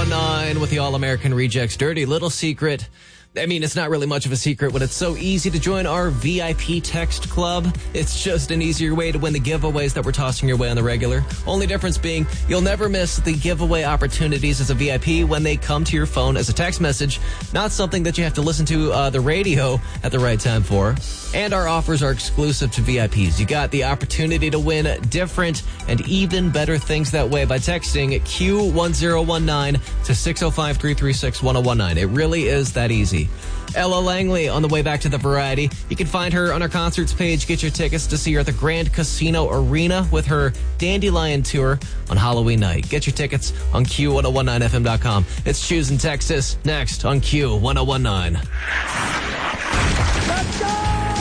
1019 with the All-American Rejects. Dirty Little Secret. I mean, it's not really much of a secret when it's so easy to join our VIP text club. It's just an easier way to win the giveaways that we're tossing your way on the regular. Only difference being you'll never miss the giveaway opportunities as a VIP when they come to your phone as a text message, not something that you have to listen to the radio at the right time for. And our offers are exclusive to VIPs. You got the opportunity to win different and even better things that way by texting Q1019 to 605-336-1019. It really is that easy. Ella Langley on the way back to the Variety. You can find her on our concerts page. Get your tickets to see her at the Grand Casino Arena with her Dandelion Tour on Halloween night. Get your tickets on Q1019FM.com. It's Choosing Texas next on Q1019. Let's go!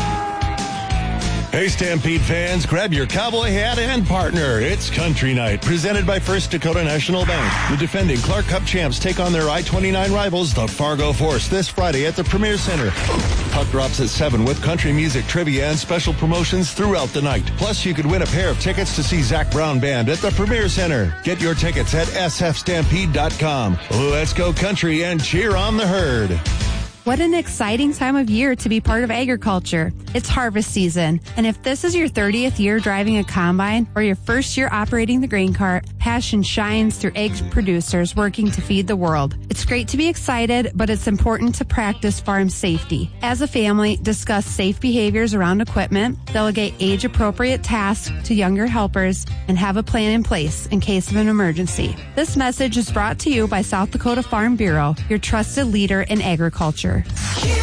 Hey, Stampede fans, grab your cowboy hat and partner. It's Country Night, presented by First Dakota National Bank. The defending Clark Cup champs take on their I-29 rivals, the Fargo Force, this Friday at the Premier Center. Puck drops at 7 with country music, trivia, and special promotions throughout the night. Plus, you could win a pair of tickets to see Zach Brown Band at the Premier Center. Get your tickets at sfstampede.com. Let's go country and cheer on the herd. What an exciting time of year to be part of agriculture. It's harvest season, and if this is your 30th year driving a combine or your first year operating the grain cart, passion shines through egg producers working to feed the world. It's great to be excited, but it's important to practice farm safety. As a family, discuss safe behaviors around equipment, delegate age-appropriate tasks to younger helpers, and have a plan in place in case of an emergency. This message is brought to you by South Dakota Farm Bureau, your trusted leader in agriculture. Yeah.